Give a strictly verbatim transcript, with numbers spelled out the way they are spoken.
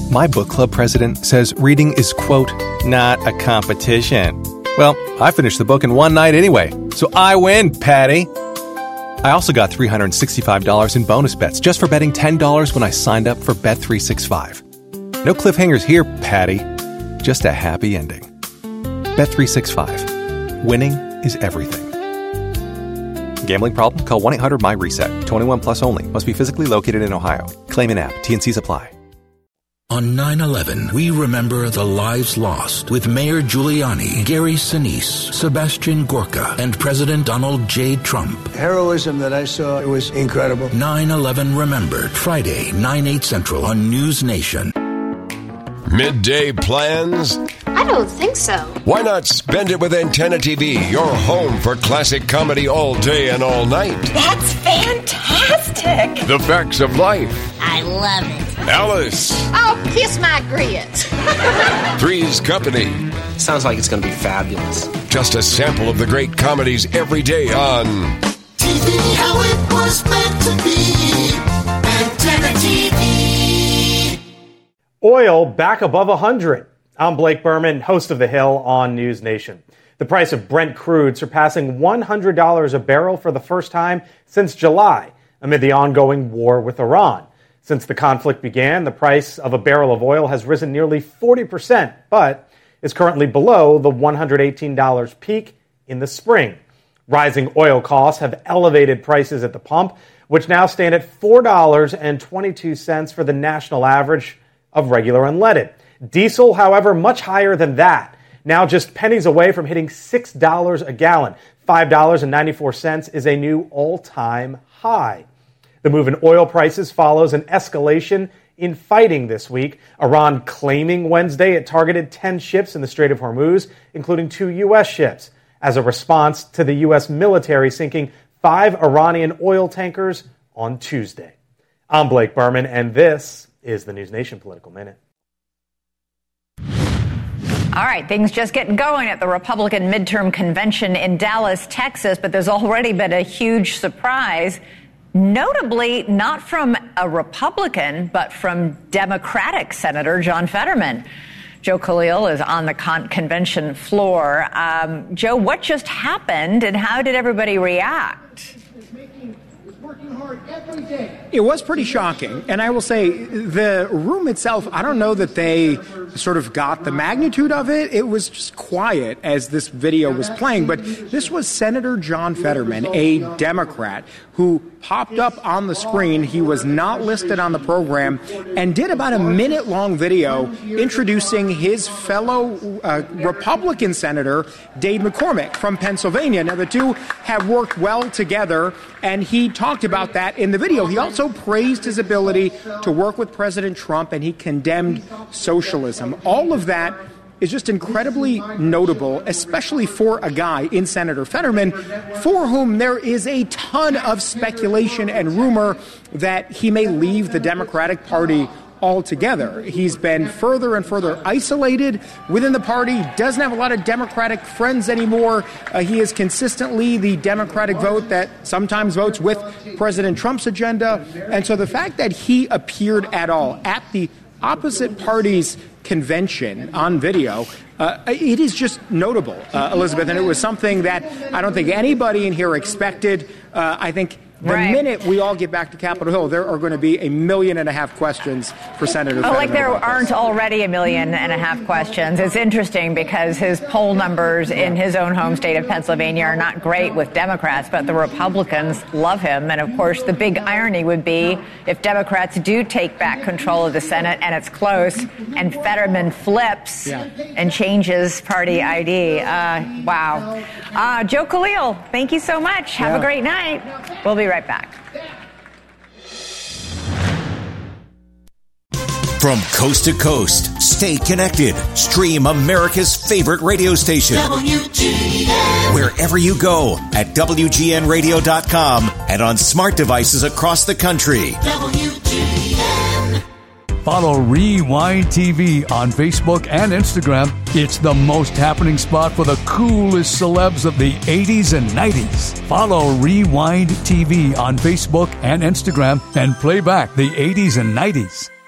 My book club president says reading is, quote, not a competition. Well, I finished the book in one night anyway, so I win, Patty. I also got three hundred sixty-five dollars in bonus bets just for betting ten dollars when I signed up for Bet three sixty-five. No cliffhangers here, Patty. Just a happy ending. Bet three sixty-five. Winning is everything. Gambling problem? Call one eight hundred my reset. twenty-one plus only. Must be physically located in Ohio. Claim in app. T N Cs apply. On nine eleven, we remember the lives lost with Mayor Giuliani, Gary Sinise, Sebastian Gorka, and President Donald J. Trump. Heroism that I saw, it was incredible. nine eleven Remembered, Friday, nine, eight Central on News Nation. Midday plans? I don't think so. Why not spend it with Antenna T V, your home for classic comedy all day and all night? That's fantastic. The Facts of Life. I love it. Alice. Oh, kiss my grits. Three's Company. Sounds like it's going to be fabulous. Just a sample of the great comedies every day on T V how it was meant to be. Antenna T V. Oil back above one hundred. I'm Blake Berman, host of The Hill on News Nation. The price of Brent crude surpassing one hundred dollars a barrel for the first time since July, amid the ongoing war with Iran. Since the conflict began, the price of a barrel of oil has risen nearly forty percent, but is currently below the one hundred eighteen dollars peak in the spring. Rising oil costs have elevated prices at the pump, which now stand at four dollars and twenty-two cents for the national average of regular unleaded. Diesel, however, much higher than that, now just pennies away from hitting six dollars a gallon. five dollars and ninety-four cents is a new all-time high. The move in oil prices follows an escalation in fighting this week. Iran claiming Wednesday it targeted ten ships in the Strait of Hormuz, including two U S ships, as a response to the U S military sinking five Iranian oil tankers on Tuesday. I'm Blake Berman, and this is the News Nation Political Minute. All right, things just getting going at the Republican midterm convention in Dallas, Texas, but there's already been a huge surprise. Notably, not from a Republican, but from Democratic Senator John Fetterman. Joe Khalil is on the con- convention floor. Um, Joe, what just happened and how did everybody react? It was pretty shocking. And I will say the room itself, I don't know that they sort of got the magnitude of it. It was just quiet as this video was playing. But this was Senator John Fetterman, a Democrat, who popped up on the screen. He was not listed on the program and did about a minute long video introducing his fellow uh, Republican Senator, Dade McCormick from Pennsylvania. Now, the two have worked well together, and he talked about that in the video. He also praised his ability to work with President Trump, and he condemned socialism. All of that is just incredibly notable, especially for a guy in Senator Fetterman, for whom there is a ton of speculation and rumor that he may leave the Democratic Party altogether. He's been further and further isolated within the party, doesn't have a lot of Democratic friends anymore. Uh, he is consistently the Democratic vote that sometimes votes with President Trump's agenda. And so the fact that he appeared at all at the opposite party's convention on video, uh, it is just notable, uh, Elizabeth, and it was something that I don't think anybody in here expected. Uh, I think the right. minute we all get back to Capitol Hill, there are going to be a million and a half questions for Senator Oh, Fetterman. like there aren't already a million and a half questions. It's interesting because his poll numbers in his own home state of Pennsylvania are not great with Democrats, but the Republicans love him. And, of course, the big irony would be if Democrats do take back control of the Senate and it's close and Fetterman flips yeah. and changes party I D. Uh, wow. Uh, Joe Khalil, thank you so much. Have yeah. a great night. We'll be right back. From coast to coast, stay connected. Stream America's favorite radio station. W G N. Wherever you go at W G N radio dot com and on smart devices across the country. W G N. Follow Rewind T V on Facebook and Instagram. It's the most happening spot for the coolest celebs of the eighties and nineties. Follow Rewind T V on Facebook and Instagram and play back the eighties and nineties.